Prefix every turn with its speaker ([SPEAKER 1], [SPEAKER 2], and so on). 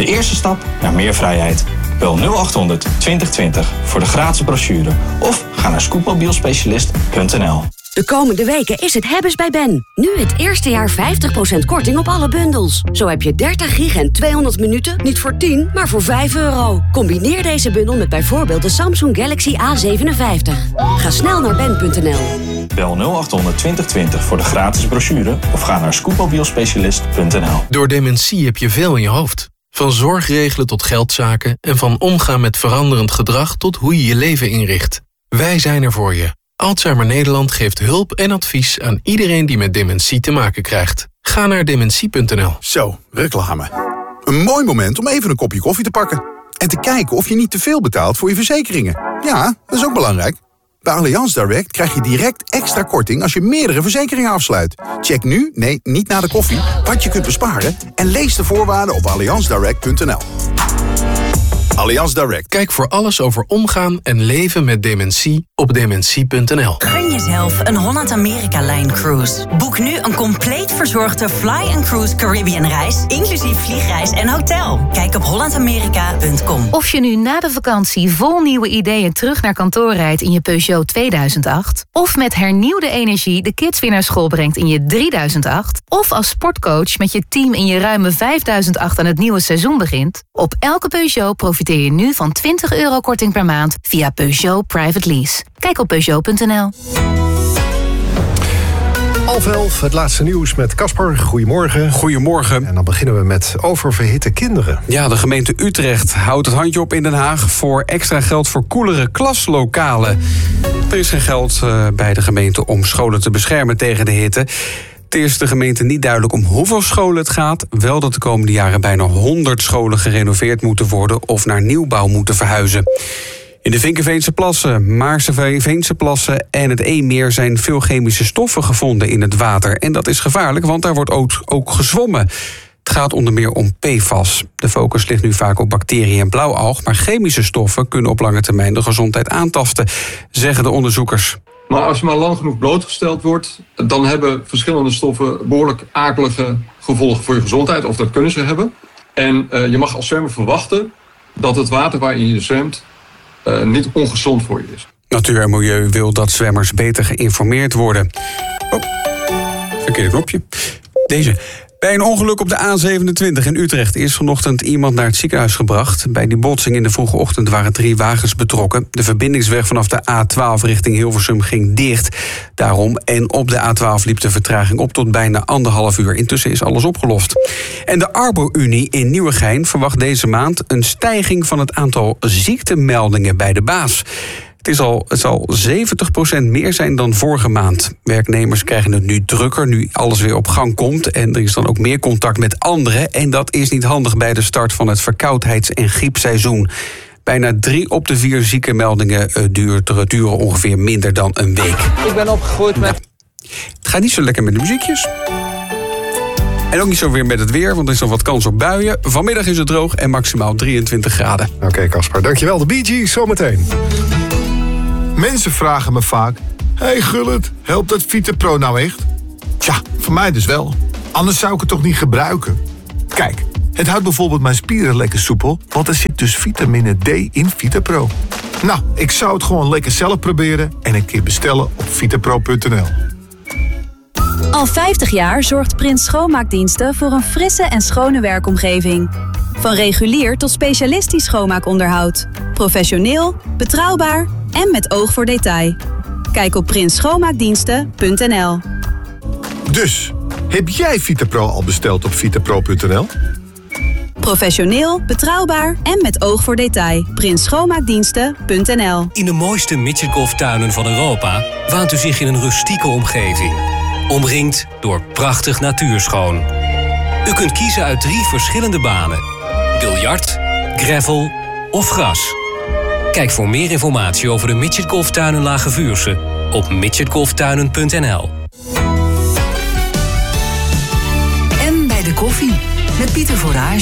[SPEAKER 1] De eerste stap naar meer vrijheid. Bel 0800 2020 voor de gratis brochure. Of ga naar scootmobielspecialist.nl.
[SPEAKER 2] De komende weken is het hebbes bij Ben. Nu het eerste jaar 50% korting op alle bundels. Zo heb je 30 gig en 200 minuten niet voor 10, maar voor €5. Combineer deze bundel met bijvoorbeeld de Samsung Galaxy A57. Ga snel naar ben.nl.
[SPEAKER 1] Bel 0800 2020 voor de gratis brochure of ga naar scootmobielspecialist.nl.
[SPEAKER 3] Door dementie heb je veel in je hoofd. Van zorg regelen tot geldzaken en van omgaan met veranderend gedrag tot hoe je je leven inricht. Wij zijn er voor je. Alzheimer Nederland geeft hulp en advies aan iedereen die met dementie te maken krijgt. Ga naar dementie.nl.
[SPEAKER 4] Zo, reclame. Een mooi moment om even een kopje koffie te pakken. En te kijken of je niet te veel betaalt voor je verzekeringen. Ja, dat is ook belangrijk. Bij Allianz Direct krijg je direct extra korting als je meerdere verzekeringen afsluit. Check nu, nee, niet na de koffie, wat je kunt besparen en lees de voorwaarden op allianzdirect.nl. Allianz Direct.
[SPEAKER 3] Kijk voor alles over omgaan en leven met dementie op dementie.nl.
[SPEAKER 5] Gun jezelf een Holland-Amerika-Line-cruise. Boek nu een compleet verzorgde Fly&Cruise Caribbean-reis, inclusief vliegreis en hotel. Kijk op hollandamerika.com.
[SPEAKER 6] Of je nu na de vakantie vol nieuwe ideeën terug naar kantoor rijdt in je Peugeot 2008... of met hernieuwde energie de kids weer naar school brengt in je 3008... of als sportcoach met je team in je ruime 5008 aan het nieuwe seizoen begint... op elke Peugeot profiteer je nu van €20 korting per maand via Peugeot Private Lease. Kijk op Peugeot.nl.
[SPEAKER 7] 11:30, het laatste nieuws met Casper. Goedemorgen.
[SPEAKER 8] Goedemorgen.
[SPEAKER 7] En dan beginnen we met oververhitte kinderen.
[SPEAKER 8] Ja, de gemeente Utrecht houdt het handje op in Den Haag voor extra geld voor koelere klaslokalen. Er is geen geld bij de gemeente om scholen te beschermen tegen de hitte. Het is de gemeente niet duidelijk om hoeveel scholen het gaat. Wel dat de komende jaren bijna 100 scholen gerenoveerd moeten worden of naar nieuwbouw moeten verhuizen. In de Vinkenveense plassen, Maarseveense plassen en het Eemmeer zijn veel chemische stoffen gevonden in het water. En dat is gevaarlijk, want daar wordt ook gezwommen. Het gaat onder meer om PFAS. De focus ligt nu vaak op bacteriën en blauwalg, maar chemische stoffen kunnen op lange termijn de gezondheid aantasten, zeggen de onderzoekers.
[SPEAKER 9] Maar als je maar lang genoeg blootgesteld wordt, dan hebben verschillende stoffen behoorlijk akelige gevolgen voor je gezondheid, of dat kunnen ze hebben. En je mag als zwemmer verwachten dat het water waarin je zwemt niet ongezond voor je is.
[SPEAKER 8] Natuur en Milieu wil dat zwemmers beter geïnformeerd worden. Oh, verkeerde knopje. Deze. Bij een ongeluk op de A27 in Utrecht is vanochtend iemand naar het ziekenhuis gebracht. Bij die botsing in de vroege ochtend waren 3 wagens betrokken. De verbindingsweg vanaf de A12 richting Hilversum ging dicht. Daarom en op de A12 liep de vertraging op tot bijna 1,5 uur. Intussen is alles opgelost. En de Arbo-Unie in Nieuwegein verwacht deze maand een stijging van het aantal ziektemeldingen bij de baas. Het zal 70% meer zijn dan vorige maand. Werknemers krijgen het nu drukker, nu alles weer op gang komt. En er is dan ook meer contact met anderen. En dat is niet handig bij de start van het verkoudheids- en griepseizoen. Bijna 3 op de 4 ziekenmeldingen duren ongeveer minder dan een week.
[SPEAKER 10] Ik ben opgegroeid met...
[SPEAKER 8] Het gaat niet zo lekker met de muziekjes. En ook niet zo weer met het weer, want er is nog wat kans op buien. Vanmiddag is het droog en maximaal 23 graden.
[SPEAKER 7] Oké, Casper, dankjewel. De Bee Gees zometeen.
[SPEAKER 11] Mensen vragen me vaak: hey Gullit, helpt dat VitaPro nou echt? Tja, voor mij dus wel. Anders zou ik het toch niet gebruiken? Kijk, het houdt bijvoorbeeld mijn spieren lekker soepel, want er zit dus vitamine D in VitaPro. Nou, ik zou het gewoon lekker zelf proberen en een keer bestellen op vitapro.nl.
[SPEAKER 12] Al 50 jaar zorgt Prins Schoonmaakdiensten voor een frisse en schone werkomgeving. Van regulier tot specialistisch schoonmaakonderhoud. Professioneel, betrouwbaar en met oog voor detail. Kijk op prinsschoonmaakdiensten.nl.
[SPEAKER 11] Dus, heb jij VitaPro al besteld op vitapro.nl?
[SPEAKER 12] Professioneel, betrouwbaar en met oog voor detail. prinsschoonmaakdiensten.nl.
[SPEAKER 13] In de mooiste midgetgolftuinen van Europa waant u zich in een rustieke omgeving. Omringd door prachtig natuurschoon. U kunt kiezen uit 3 verschillende banen. Biljart, gravel of gras. Kijk voor meer informatie over de midgetgolftuinen Lage Vuursche op midgetgolftuinen.nl.
[SPEAKER 14] En bij de koffie met Pieter Voorrage.